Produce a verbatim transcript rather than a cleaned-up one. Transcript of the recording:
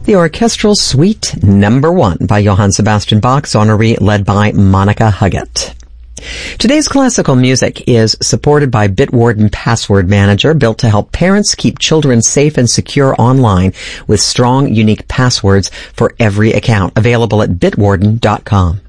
The orchestral suite number one by Johann Sebastian Bach, Sonnerie, led by Monica Huggett. Today's classical music is supported by Bitwarden Password Manager, built to help parents keep children safe and secure online with strong, unique passwords for every account. Available at bitwarden dot com.